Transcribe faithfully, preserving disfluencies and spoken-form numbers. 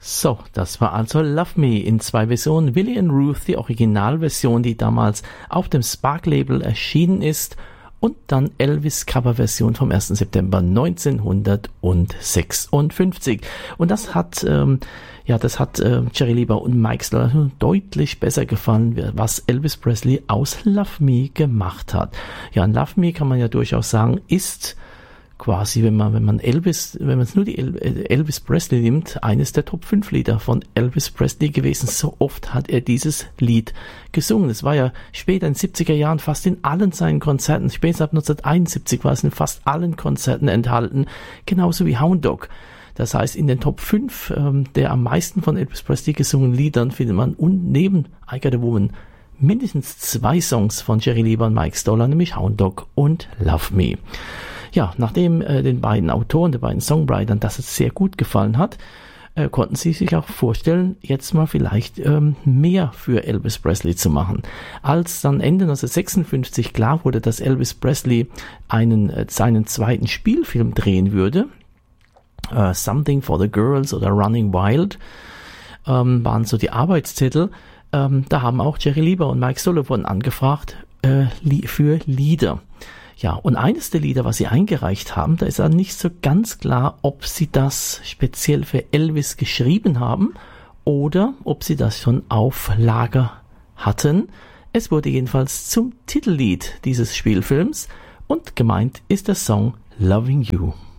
So, das war also Love Me in zwei Versionen. Willie and Ruth, die Originalversion, die damals auf dem Spark-Label erschienen ist, und dann Elvis Coverversion vom ersten September neunzehnhundertsechsundfünfzig. Und das hat, ähm, ja, das hat äh, Jerry Lieber und Mike Stoller deutlich besser gefallen, was Elvis Presley aus Love Me gemacht hat. Ja, und Love Me kann man ja durchaus sagen, ist quasi, wenn man, wenn man Elvis, wenn man es nur die El- Elvis Presley nimmt, eines der Top fünf Lieder von Elvis Presley gewesen. So oft hat er dieses Lied gesungen. Es war ja später in den siebziger Jahren fast in allen seinen Konzerten, später ab neunzehnhunderteinundsiebzig war es in fast allen Konzerten enthalten, genauso wie Hound Dog. Das heißt, in den Top fünf ähm, der am meisten von Elvis Presley gesungenen Liedern findet man und neben I Got a Woman mindestens zwei Songs von Jerry Lieber und Mike Stoller, nämlich Hound Dog und Love Me. Ja, nachdem äh, den beiden Autoren, den beiden Songwritern das sehr gut gefallen hat, äh, konnten sie sich auch vorstellen, jetzt mal vielleicht ähm, mehr für Elvis Presley zu machen. Als dann Ende neunzehnhundertsechsundfünfzig klar wurde, dass Elvis Presley einen äh, seinen zweiten Spielfilm drehen würde, äh, Something for the Girls oder Running Wild, ähm, waren so die Arbeitstitel. Ähm, da haben auch Jerry Lieber und Mike Sullivan angefragt äh, li- für Lieder. Ja, und eines der Lieder, was sie eingereicht haben, da ist dann nicht so ganz klar, ob sie das speziell für Elvis geschrieben haben oder ob sie das schon auf Lager hatten. Es wurde jedenfalls zum Titellied dieses Spielfilms und gemeint ist der Song Loving You.